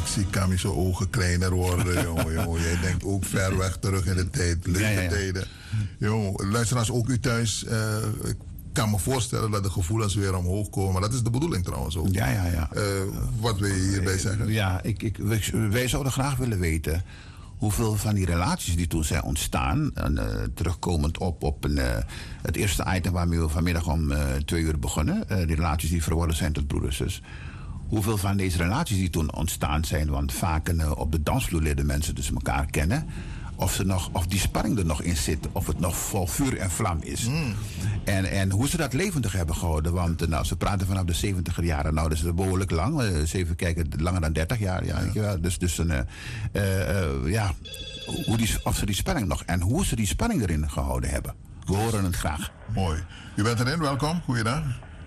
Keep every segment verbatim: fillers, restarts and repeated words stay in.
zie Camille zijn ogen kleiner worden, jongen, jongen. Jij denkt ook ver weg terug in de tijd, leuke ja, ja, ja. tijden. Jongen, luisteraars, ook u thuis. Uh, ik kan me voorstellen dat de gevoelens weer omhoog komen. Maar dat is de bedoeling trouwens ook. Ja, ja, ja. Uh, wat wil je hierbij zeggen? Ja, ik, ik, wij zouden graag willen weten hoeveel van die relaties die toen zijn ontstaan, en, uh, terugkomend op, op een, uh, het eerste item waarmee we vanmiddag om uh, twee uur begonnen, uh, die relaties die verworden zijn tot broeders, zus. Hoeveel van deze relaties die toen ontstaan zijn, want vaak uh, op de dansvloer leren mensen dus elkaar kennen, of, ze nog, of die spanning er nog in zit, of het nog vol vuur en vlam is. Mm. En, en hoe ze dat levendig hebben gehouden, want uh, nou, ze praten vanaf de zeventiger jaren, nou dat is behoorlijk lang, uh, eens even kijken, langer dan dertig jaar, ja, ja. ja. Dus, dus een, uh, uh, ja, hoe die, of ze die spanning nog, en hoe ze die spanning erin gehouden hebben. We horen het graag. Mooi. U bent erin, welkom, goeiedag.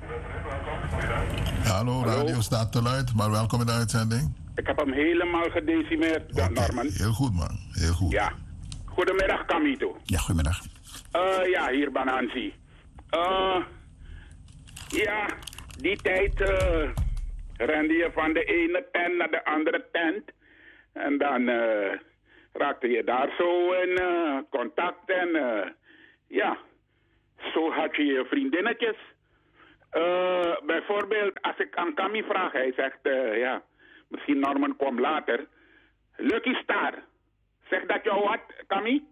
Hallo, radio Hallo. Staat te luid, maar welkom in de uitzending. Ik heb hem helemaal gedecimeerd, okay, Norman. Heel goed, man. Heel goed. Ja. Goedemiddag, Camito. Ja, goedemiddag. Uh, ja, hier Banansi. Uh, ja, die tijd uh, rende je van de ene tent naar de andere tent. En dan uh, raakte je daar zo in uh, contact. En uh, ja, zo had je je vriendinnetjes. Uh, bijvoorbeeld, als ik aan Camille vraag, hij zegt, uh, ja, misschien Norman kwam later. Lucky Star. Zegt dat jou wat, Camille?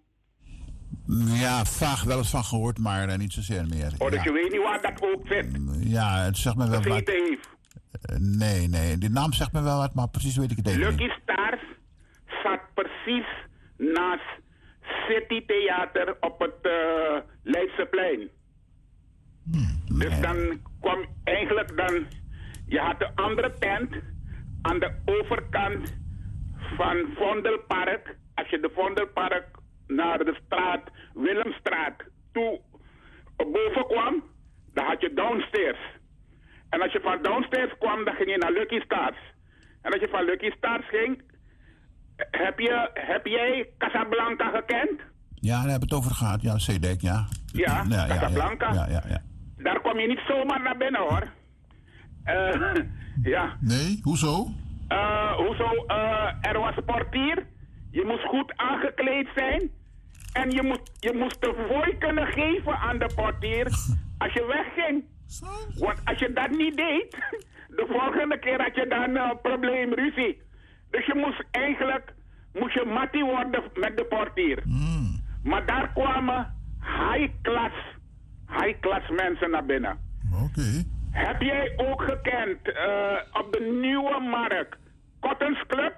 Ja, vaag wel eens van gehoord, maar uh, niet zozeer meer. Oh, dus ja. je weet niet waar dat ook zit? Ja, het zegt me wel wat. Heeft. Uh, nee, nee, die naam zegt me wel wat, maar precies weet ik het even Lucky niet. Stars zat precies naast City Theater op het uh, Leidseplein. Hmm, nee. Dus dan kwam eigenlijk dan... Je had de andere tent aan de overkant van Vondelpark. Als je de Vondelpark naar de straat, Willemstraat, toe boven kwam, dan had je downstairs. En als je van downstairs kwam, dan ging je naar Lucky Stars. En als je van Lucky Stars ging, heb, je, heb jij Casablanca gekend? Ja, daar hebben we het over gehad. Ja, Zedek, ja. Ja, ja Casablanca. Ja, ja, ja, ja. Daar kom je niet zomaar naar binnen, hoor. Uh, ja. Nee, hoezo? Uh, hoezo? Uh, er was een portier. Je moest goed aangekleed zijn. En je moest, je moest de fooi kunnen geven aan de portier als je wegging. Want als je dat niet deed, de volgende keer had je dan een uh, probleem, ruzie. Dus je moest eigenlijk, moest je mattie worden met de portier. Mm. Maar daar kwamen high-class, high-class mensen naar binnen. Oké. Okay. Heb jij ook gekend uh, op de Nieuwe Markt, Cottons Club?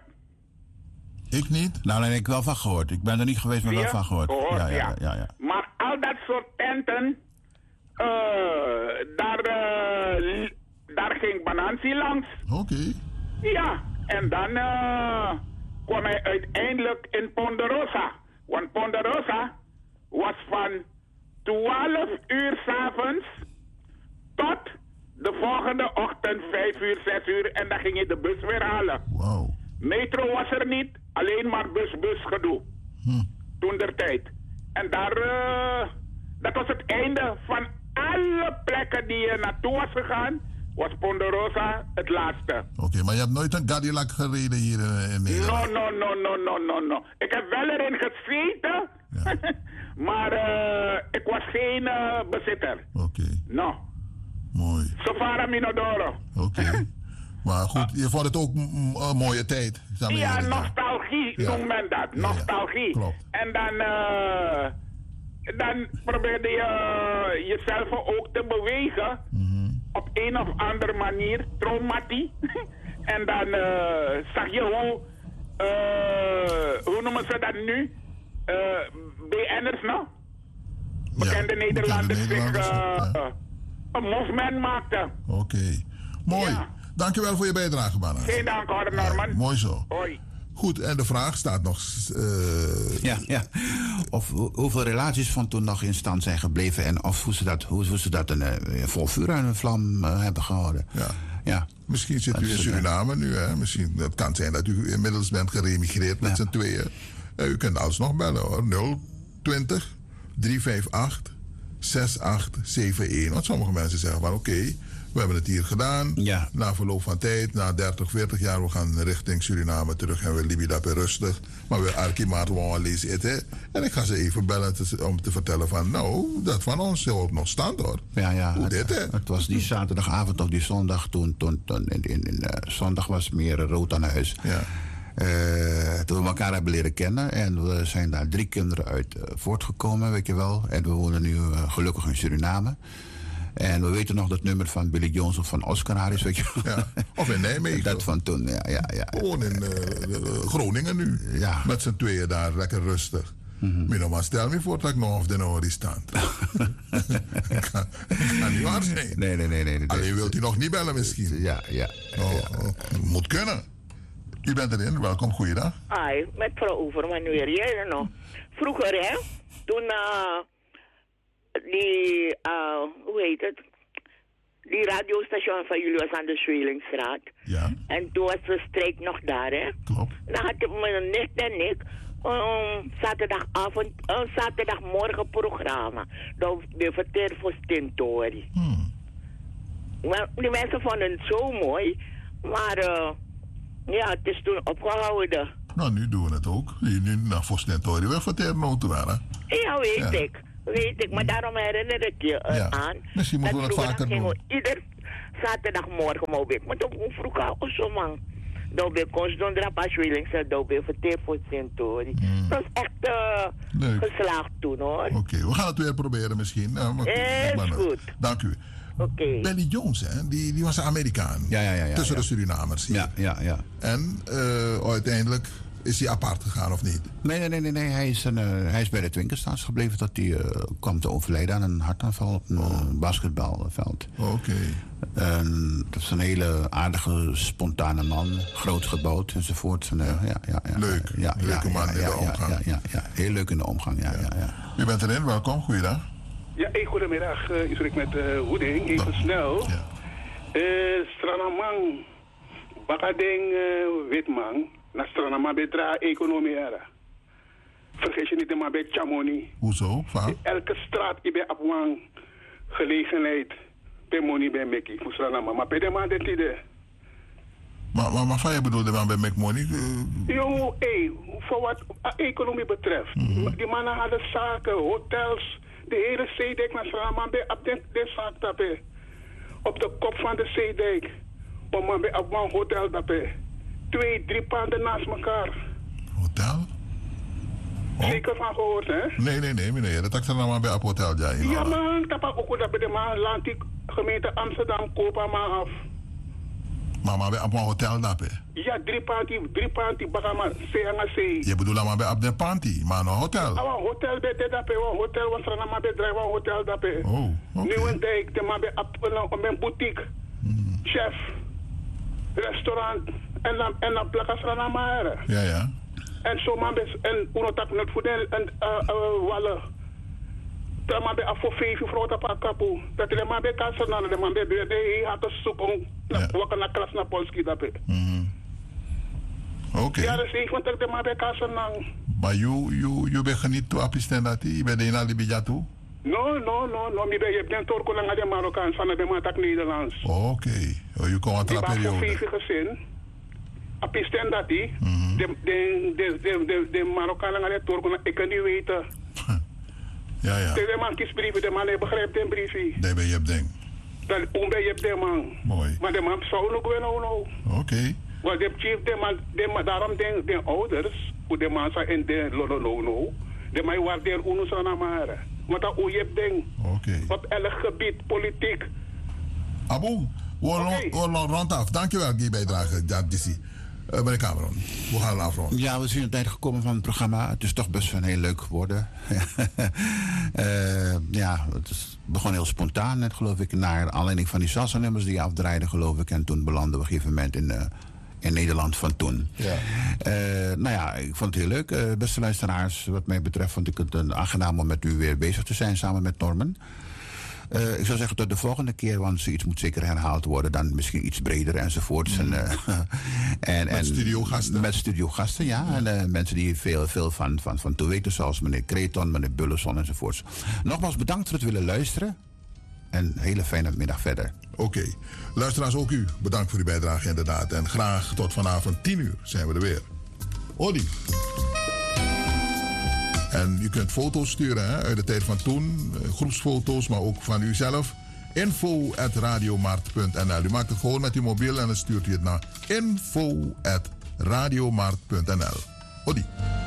Ik niet? Nou, nee, ik heb wel van gehoord. Ik ben er niet geweest, maar wel van gehoord. gehoord ja, ja, ja. Ja, ja. Maar al dat soort tenten, uh, daar, uh, daar ging Banansi langs. Oké. Okay. Ja, en dan uh, kwam hij uiteindelijk in Ponderosa. Want Ponderosa was van twaalf uur 's avonds tot de volgende ochtend vijf uur, zes uur. En dan ging je de bus weer halen. Wow. Metro was er niet, alleen maar bus-bus gedoe. Hm. Toen der tijd. En daar, uh, dat was het einde van alle plekken die je naartoe was gegaan, was Ponderosa het laatste. Oké, okay, maar je hebt nooit een Cadillac gereden hier in Nederland? No, no, no, no, no, no, no. Ik heb wel erin gezeten, ja. maar uh, ik was geen uh, bezitter. Oké. Okay. No. Mooi. Sofara Minodoro. Oké. Okay. Maar goed, je vond het ook een mooie tijd. Ja, nostalgie ja. noemt men dat. Ja, nostalgie. Ja. Klopt. En dan, uh, dan probeerde je uh, jezelf ook te bewegen. Mm-hmm. Op een of andere manier. Traumatie. En dan uh, zag je hoe, uh, hoe noemen ze dat nu? Uh, B N'ers, nou? Bekende ja, Nederlanders zich uh, ja. een movement maakten. Oké. Okay. Mooi. Ja. Dankjewel voor je bijdrage, Banna. Geen dank, hoor, Norman. Ja, mooi zo. Hoi. Goed, en de vraag staat nog... Uh... Ja, ja. Of hoeveel relaties van toen nog in stand zijn gebleven... en of hoe ze dat, hoe, hoe ze dat een, een vol vuur en een vlam uh, hebben gehouden. Ja. Ja. Misschien zit dat u in Suriname nu, hè. Misschien, het kan zijn dat u inmiddels bent geremigreerd met ja. z'n tweeën. Uh, u kunt alsnog bellen, hoor. nul twintig drie vijf acht zes acht zeven een. Want sommige mensen zeggen van oké... Okay, We hebben het hier gedaan. Ja. Na verloop van tijd, na dertig, veertig jaar, we gaan richting Suriname terug en we Libië daar weer rustig. Maar we Arkimaat wou lezen eten. En ik ga ze even bellen te, om te vertellen van, nou, dat van ons houdt nog stand hoor. Ja, ja. Hoe Het, dit, hè? het was die zaterdagavond of die zondag toen, toen, toen in, in, in, uh, zondag was meer rood aan huis. Ja. Uh, toen we elkaar hebben leren kennen en we zijn daar drie kinderen uit uh, voortgekomen, weet je wel. En we wonen nu uh, gelukkig in Suriname. En we weten nog dat nummer van Billy Jones of van Oscar Harris, weet je wel. Ja. Of in Nijmegen. Dat van toen, ja. ja, ja. Gewoon in uh, Groningen nu. Ja. Met z'n tweeën daar, lekker rustig. Mm-hmm. Maar stel me voor dat ik nog op de Noord sta. kan, kan niet waar zijn. Nee, nee, nee. nee Alleen wilt u nog niet bellen misschien? Ja, ja. Oh, ja. Oh, moet kunnen. U bent erin, welkom, goeiedag. Ai, met mevrouw Overman weer. Jij nog. Vroeger, hè, toen uh, die, uh, hoe heet het, die radiostation van jullie was aan de Zwelingstraat. Ja. En toen was de streek nog daar, hè. Klopt. Dan had ik mijn nicht en ik um, zaterdagavond, uh, zaterdagmorgen programma. Dat de verteer voor Stentori. Hmm. Maar die mensen vonden het zo mooi, maar uh, ja, het is toen opgehouden. Nou, nu doen we het ook. Nu, nu naar Vostentori, we verteren nou te waren. Ja, weet Ja. ik. Weet ik, maar daarom herinner ik je uh, Ja. aan. Misschien moeten we dat vroeger vaker gingen doen. we ieder zaterdagmorgen maar weer. Maar toen vroeger ook zo man. Dat ben ik doen drapas Willings en dat ben ik voor Centauri. Dat is echt uh, Leuk. geslaagd toen hoor. Oké, okay, we gaan het weer proberen misschien. Uh, maar, Is maar, goed. Dank u. Oké. Okay. Billy Jones, hè, die, die was een Amerikaan. Ja, ja, ja, ja, tussen ja. de Surinamers hier. Ja, ja, ja. En uh, uiteindelijk is hij apart gegaan of niet? Nee, nee, nee, nee. nee. Hij, is een, uh, hij is bij de Twinkenstaats gebleven dat hij uh, kwam te overlijden aan een hartaanval op een oh. uh, basketbalveld. Oké. Okay. En dat is een hele aardige, spontane man, groot gebouwd enzovoort. En, uh, ja. Ja, ja, ja, leuk, ja, leuke ja, man ja, in de ja, omgang. Ja, ja, ja, heel leuk in de omgang, ja. ja. ja, ja. U bent erin, welkom, goeiedag. Ja, hey, goedemiddag. Uh, ik spreek met uh, Hoeding, even oh. snel. Ja. Uh, Stranamang, Bakadeng uh, Witman, na Stranamang betra economie era. Vergeet je niet de maar bij Chamoni. Hoezo? Vaak? Elke straat is bij Apwang gelegenheid. Bij Moni bij Mekki, voor Stranamang. Maar bij de man dit idee. Maar, maar, maar van je bedoelde dan bij McMoney? Uh... Jo, hé, voor wat uh, economie betreft. Mm-hmm. Die mannen hadden zaken, hotels, de hele zeedijk naar Stranamang bij op de, de zaak daarbij. Op de kop van de zeedijk. Om maar bij op een hotel daarbij. Twee, drie panden naast elkaar. Hotel? Oh. Zeker van gehoord, hè? Nee, nee, nee, meneer. Dat ik er nou maar bij op hotel, ja. Ja, man. Dat pak ook dat bij de man. Laat die gemeente Amsterdam kopen maar af. Maar maar bij op een hotel daarbij? Ja, drie panden, drie panden, bagama, C en C. Je bedoelt maar bij op de panty, maar een hotel? Ah, een hotel bij de daarbij, een hotel was er maar bij drijven, een hotel daarbij. Oh, oké. Nu een dijk, de maar bij op een boutique, mm. chef, restaurant en dan en dan plakken ze naar maar. Ja, ja. En zo man bij en uno tak net voor de en wallen. Dat man bij afvoor vijf vrouw op haar kapu. Dat de man bij kansen naar de man bij de had te zoeken naar wakker naar klas naar Polski daarbij. Oké. Ja, dus ik want dat de man bij kansen naar. Maar you you you bent niet toe assistent dat je bent in Alibija toe? No, no, no, no. Mi ben je bent torko naar de Marokkaans van de man tak Nederlands. Oké. Okay. Oh, je komt aan de periode. Die vijf gezin. Assistent dat die. De de de de de Marokkanen gaan het torko naar ik kan niet weten. Ja, ja. De man kiest brieven, de man begrijpt de briefie. Nee, ben je op ding. Dan ben je op de man. Mooi. Maar de man zou nog wel nou. Oké. Okay. Want de chief, de man, de man, daarom de, de ouders, hoe de man zijn in de lo lo lo lo, de man waardeer uno sana maar. Want dat hoe je ding. Oké. Op elk gebied, politiek. Abo, we okay. rond af. Dankjewel, die bijdrage, Dizzy. Uh, meneer Cameron, we gaan afronden. Ja, we zien het eind gekomen van het programma. Het is toch best wel heel leuk geworden. uh, ja, het is begon heel spontaan, net geloof ik, naar aanleiding van die salsa-nummers die je afdraaide, geloof ik. En toen belanden we op een gegeven moment in, uh, in Nederland van toen. Ja. Uh, nou ja, ik vond het heel leuk. Uh, beste luisteraars, wat mij betreft vond ik het een aangenaam om met u weer bezig te zijn samen met Norman. Uh, ik zou zeggen tot de volgende keer, want zoiets moet zeker herhaald worden. Dan misschien iets breder enzovoorts. Mm. En, uh, en, met studiogasten. Met studiogasten, ja. Mm. En uh, mensen die veel, veel van, van, van toe weten, zoals meneer Kreton, meneer Bulleson enzovoorts. Nogmaals bedankt voor het willen luisteren. En een hele fijne middag verder. Oké. Okay. Luisteraars, ook u. Bedankt voor uw bijdrage inderdaad. En graag tot vanavond tien uur zijn we er weer. Olly. En u kunt foto's sturen hè, uit de tijd van toen. Groepsfoto's, maar ook van uzelf. info at radiomart punt n l. U maakt het gewoon met uw mobiel en dan stuurt u het naar info at radiomart punt n l. Olly.